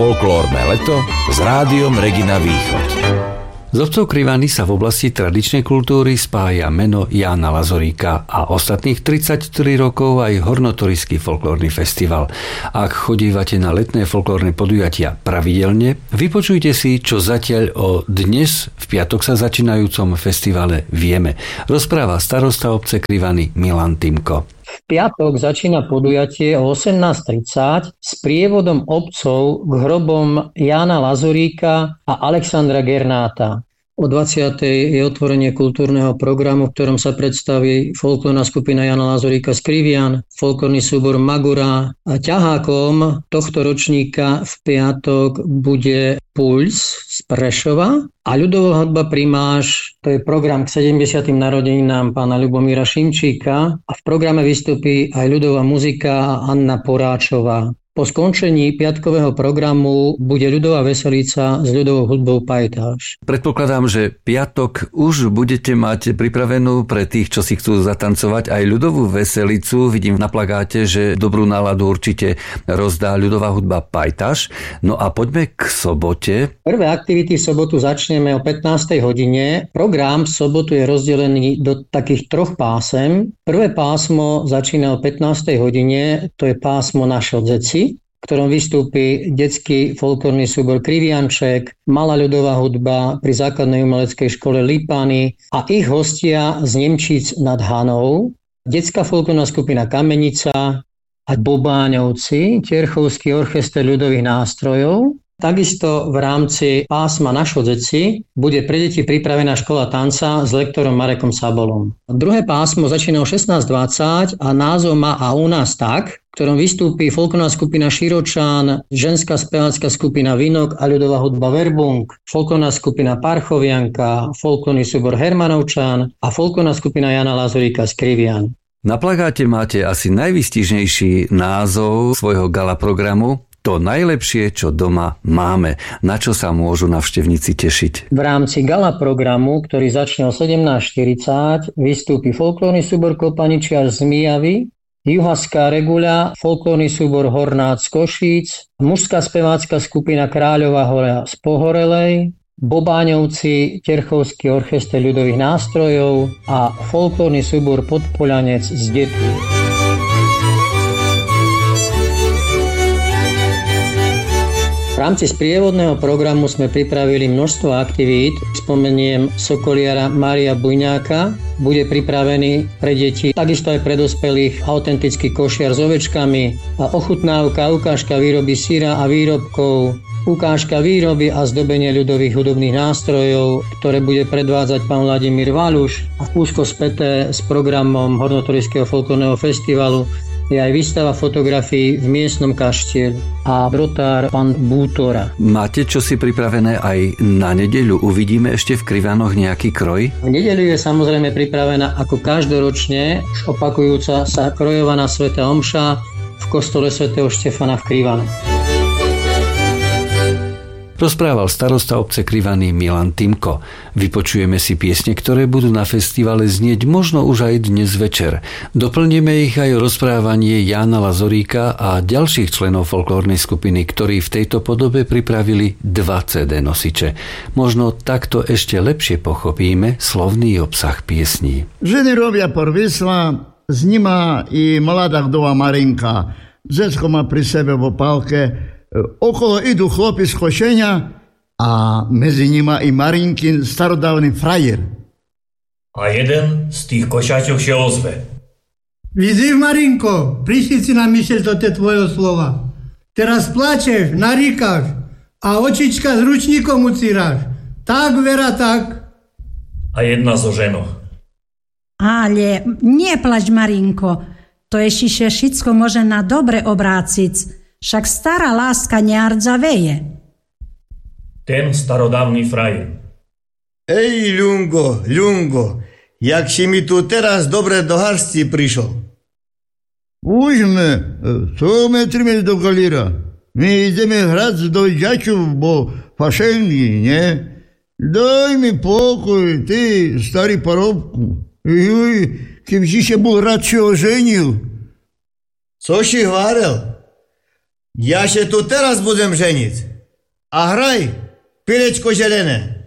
Folklórne leto s rádiom Regina Východ. S obcov Krivany sa v oblasti tradičnej kultúry spája meno Jána Lazoríka a ostatných 33 rokov aj Hornotoryský folklórny festival. Ak chodívate na letné folklórne podujatia pravidelne, vypočujte si, čo zatiaľ o dnes v piatok sa začínajúcom festivale vieme. Rozpráva starosta obce Krivany Milan Timko. V piatok začína podujatie o 18:30 s prievodom obcov k hrobom Jána Lazoríka a Alexandra Gernáta. O 20:00 je otvorenie kultúrneho programu, v ktorom sa predstaví folklórna skupina Jána Lazoríka z Krivian, folklórny súbor Magura a ťahákom tohto ročníka v piatok bude Puls z Prešova a ľudová hudba Primáš, to je program k 70. narodeninám pána Ľubomíra Šimčíka a v programe vystupí aj ľudová muzika a Anna Poráčová. Po skončení piatkového programu bude ľudová veselica s ľudovou hudbou Pajtáš. Predpokladám, že piatok už budete mať pripravenú pre tých, čo si chcú zatancovať, aj ľudovú veselicu. Vidím na plagáte, že dobrú náladu určite rozdá ľudová hudba Pajtáš. No a poďme k sobote. Prvé aktivity v sobotu začneme o 15:00 hodine. Program v sobotu je rozdelený do takých troch pásem. Prvé pásmo začína o 15:00 hodine, to je pásmo Naše odzeci, v ktorom vystúpi detský folklórny súbor Krivianček, malá ľudová hudba pri základnej umeleckej škole Lipany a ich hostia z Nemčíc nad Hanou, detská folklórna skupina Kamenica a Bobáňovci, Tierchovský orchester ľudových nástrojov. Takisto v rámci pásma Našodzeci bude pre deti pripravená škola tanca s lektorom Marekom Sabolom. Druhé pásmo začína o 16:20 a názov má A u nás tak, v ktorom vystúpi folklórna skupina Širočan, ženská spevácka skupina Vinok a ľudová hudba Verbung, folklórna skupina Parchovianka, folklórny súbor Hermanovčan a folklórna skupina Jana Lazoríka z Krivian. Na plagáte máte asi najvýstižnejší názov svojho gala programu. To najlepšie, čo doma máme. Na čo sa môžu navštevníci tešiť? V rámci gala programu, ktorý začne o 17:40, vystúpi folklórny súbor Kopaničiar z Mijavy, juhaská regulia, folklórny súbor Hornát z Košíc, mužská spevácka skupina Kráľová hora z Pohorelej, Bobáňovci, Tierchovský orchester ľudových nástrojov a folklórny súbor Podpoľanec z Detú. V rámci sprievodného programu sme pripravili množstvo aktivít. Spomeniem sokoliara Mária Bujňáka, bude pripravený pre deti, takisto aj pre dospelých autentický košiar s ovečkami a ochutnávka, ukážka výroby syra a výrobkov, ukážka výroby a zdobenie ľudových hudobných nástrojov, ktoré bude predvádzať pán Vladimír Valuš a úzko späté s programom Hornotoryského folklórneho festivalu je aj výstava fotografií v miestnom kaštieli a brotár pán Bútora. Máte čosi pripravené aj na nedeľu? Uvidíme ešte v Krivanoch nejaký kroj? V nedeľu je samozrejme pripravená ako každoročne opakujúca sa krojovaná svätá omša v kostole svätého Štefana v Krivanoch. Rozprával starosta obce Krivany Milan Timko. Vypočujeme si piesne, ktoré budú na festivale znieť možno už aj dnes večer. Doplníme ich aj rozprávanie Jána Lazoríka a ďalších členov folklórnej skupiny, ktorí v tejto podobe pripravili 2 CD nosiče. Možno takto ešte lepšie pochopíme slovný obsah piesní. Ženy robia porvisla, z nima i mladá vdova Marinka. Zecko má pri sebe v opálke. Okolo idú chlopi z košenia a medzi nima i Marinkin starodávny frajer. A jeden z tých košaťov się ozve. Vyzýv, Marinko, prišli si na myšeľ do tie tvoje slova. Teraz plačeš, naríkaš a očička s ručníkom ucíraš. Tak, Vera, tak. A jedna zo ženoch. Ale neplač, Marinko, to ešte všetko môže na dobre obráciť. Však stará láska neardzaveje. Ten starodávny frajer. Ej, Ľungo, jak si mi tu teraz dobre do harstí prišol. Ujme, co metríme do galíra. My ideme hrať do ďaču, bo fašenky, nie? Daj mi pokoj, ty, starý parobku. Keby si sa bol radšej oženil. Co si hovoril? Ja się tu teraz budem ženiť. a hraj, pilečko želené.